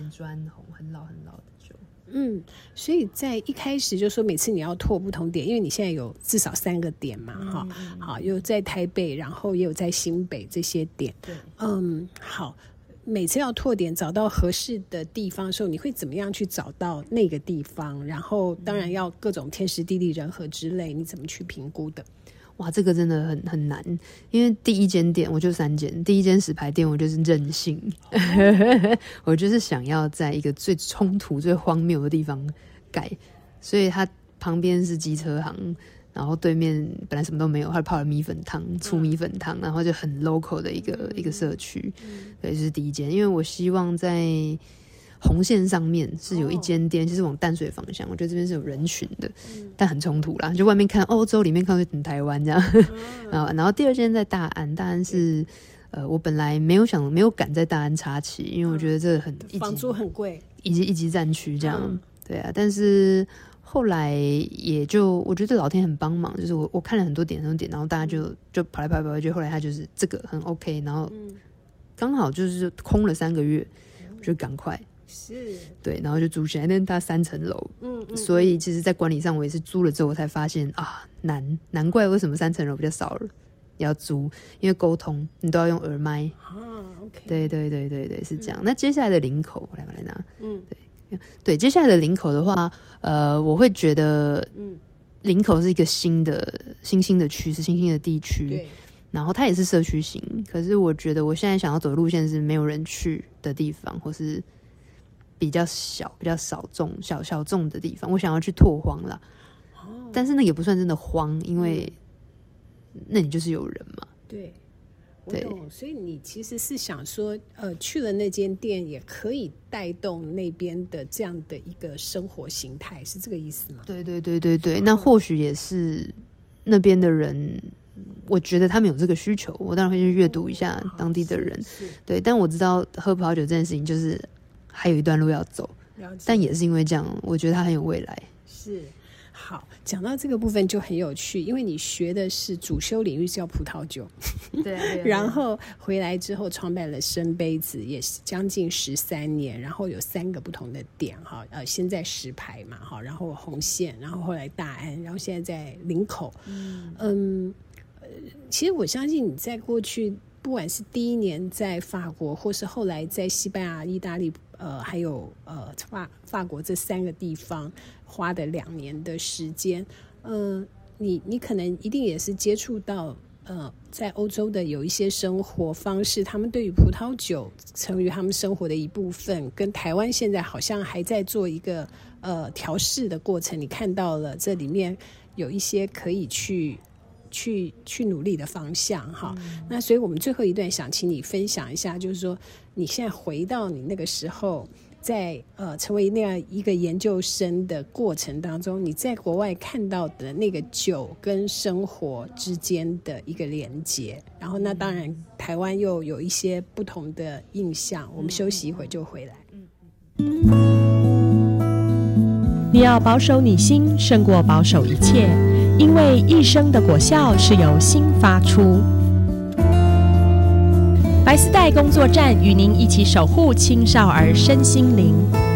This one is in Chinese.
红砖红，很老很老的酒。 所以在一开始就说每次你要拓不同点，因为你现在有至少3个点嘛，好，有在台北，然后也有在新北这些点。 对， 好，每次要拓点找到合适的地方的时候，你会怎么样去找到那个地方？然后当然要各种天时地利人和之类，你怎么去评估的？ 哇，这个真的很难，因为第一间店我就3间，第一间石牌店我就是任性，我就是想要在一个最冲突、最荒谬的地方盖，所以它旁边是机车行，然后对面本来什么都没有，它泡了米粉汤、粗米粉汤，然后就很 local 的一个社区，对，这是第一间，因为我希望在红线上面是有一间店，就是往淡水方向，我觉得这边是有人群的，但很冲突啦，就外面看欧洲，里面看很台湾这样。然后第二间在大安，大安是我本来没有赶在大安插旗，因为我觉得这很房租很贵， 一级战区这样，对啊，但是后来也就我觉得老天很帮忙，就是我看了很多点，然后大家就跑来跑去，后来他就是这个很 OK， 然后刚好就是空了3个月，就赶快。 是， 对，然后就租起来，但是它3层楼，所以其实在管理上我也是租了之后我才发现啊，难怪为什么3层楼比较少了，要租，因为沟通你都要用耳麦 ，OK， 对，是这样。那接下来的林口，我来拿，对，接下来的林口的话，我会觉得，林口是一个新兴的区，是新兴的地区， 对， 然后它也是社区型，可是我觉得我现在想要走的路线是没有人去的地方，或是比较小、比较小众的地方，我想要去拓荒啦。但是那也不算真的荒，因为那你就是有人嘛。 对，我懂。所以你其实是想说，去了那间店也可以带动那边的这样的一个生活形态，是这个意思吗？ 对，那或许也是那边的人。我觉得他们有这个需求，我当然会去阅读一下当地的人，对。但我知道喝葡萄酒这件事情就是还有一段路要走，但也是因为这样，我觉得它很有未来。 是，好，讲到这个部分就很有趣，因为你学的是主修领域是叫葡萄酒， 对， 然后回来之后创办了深杯子，也是将近13年，然后有3个不同的店哈，现在石牌嘛哈，然后红线，然后后来大安，然后现在在林口，其实我相信你在过去不管是第一年在法国，或是后来在西班牙、意大利，还有法国这3个地方花的2年的时间，你可能一定也是接触到在欧洲的有一些生活方式，他们对于葡萄酒成为他们生活的一部分，跟台湾现在好像还在做一个调试的过程，你看到了这里面有一些可以去努力的方向哈。那所以我们最后一段想请你分享一下，就是说你现在回到你那个时候，在成为那样一个研究生的过程当中，你在国外看到的那个酒跟生活之间的一个连结，然后那当然台湾又有一些不同的印象。我们休息一会就回来。 你要保守你心胜过保守一切，因为一生的果效是由心发出。白丝带工作站与您一起守护青少儿身心灵。